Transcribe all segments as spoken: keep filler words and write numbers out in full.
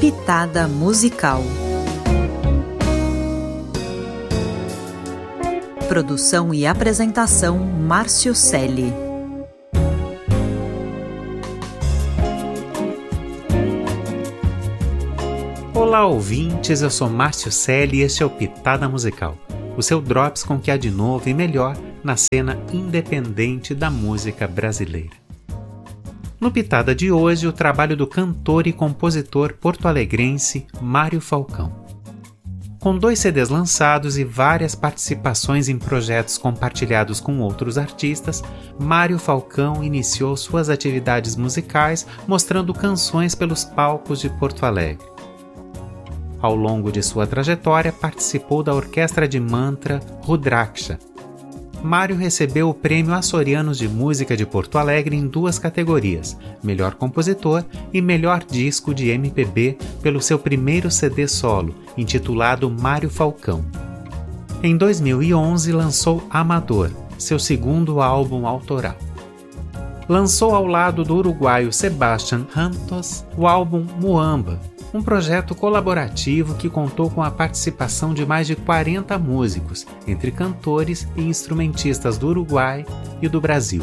Pitada Musical. Produção e apresentação Márcio Celli. Olá ouvintes, eu sou Márcio Celli e este é o Pitada Musical, o seu drops com o que há de novo e melhor na cena independente da música brasileira. No Pitada de hoje, o trabalho do cantor e compositor porto-alegrense Mário Falcão. Com dois C Ds lançados e várias participações em projetos compartilhados com outros artistas, Mário Falcão iniciou suas atividades musicais mostrando canções pelos palcos de Porto Alegre. Ao longo de sua trajetória, participou da Orquestra de Mantra Rudraksha. Mário recebeu o Prêmio Açorianos de Música de Porto Alegre em duas categorias, Melhor Compositor e Melhor Disco de M P B, pelo seu primeiro C D solo, intitulado Mário Falcão. Em dois mil e onze, lançou Amador, seu segundo álbum autoral. Lançou ao lado do uruguaio Sebastián Rantos o álbum Muamba, um projeto colaborativo que contou com a participação de mais de quarenta músicos, entre cantores e instrumentistas do Uruguai e do Brasil.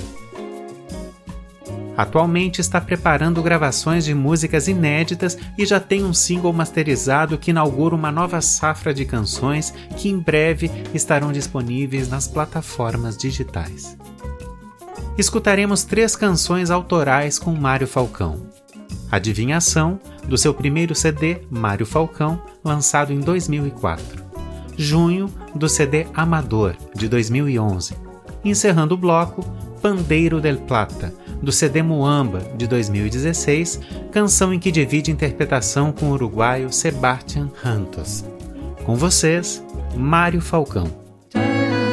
Atualmente está preparando gravações de músicas inéditas e já tem um single masterizado que inaugura uma nova safra de canções que em breve estarão disponíveis nas plataformas digitais. Escutaremos três canções autorais com Mário Falcão. Adivinhação, do seu primeiro C D, Mário Falcão, lançado em dois mil e quatro. Junho, do C D Amador, de dois mil e onze. Encerrando o bloco, Pandeiro del Plata, do C D Muamba, de dois mil e dezesseis, canção em que divide interpretação com o uruguaio Sebastián Rantos. Com vocês, Mário Falcão.